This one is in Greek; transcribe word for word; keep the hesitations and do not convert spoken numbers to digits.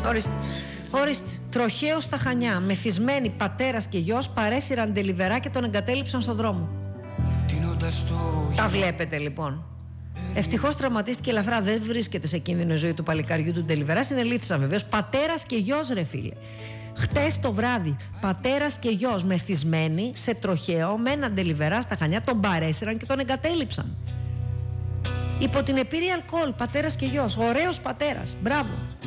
Ορίστε. Ορίστε. Τροχαίο στα Χανιά. Μεθυσμένοι πατέρας και γιος παρέσυραν τελιβερά και τον εγκατέλειψαν στον δρόμο. Τα βλέπετε λοιπόν. Ευτυχώς τραυματίστηκε ελαφρά. Δεν βρίσκεται σε κίνδυνο η ζωή του παλικαριού του Ντελιβερά. Συνελήφθησαν βεβαίως. Πατέρας και γιος, ρε φίλε. Χτες το βράδυ, πατέρας και γιος μεθυσμένοι σε τροχαίο με έναν Ντελιβερά στα Χανιά, τον παρέσυραν και τον εγκατέλειψαν. Υπό την επίρρεια αλκοόλ, πατέρας και γιος. Ωραίος πατέρας. Μπράβο.